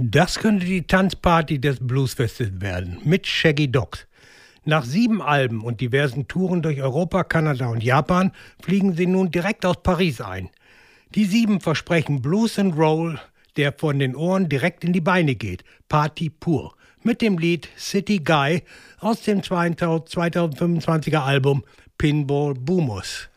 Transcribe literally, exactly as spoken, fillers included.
Das könnte die Tanzparty des Bluesfestes werden, mit Shaggy Dogs. Nach sieben Alben und diversen Touren durch Europa, Kanada und Japan fliegen sie nun direkt aus Paris ein. Die Sieben versprechen Blues and Roll, der von den Ohren direkt in die Beine geht. Party pur. Mit dem Lied City Guy aus dem zweitausendfünfundzwanziger Album Pinball Boomers.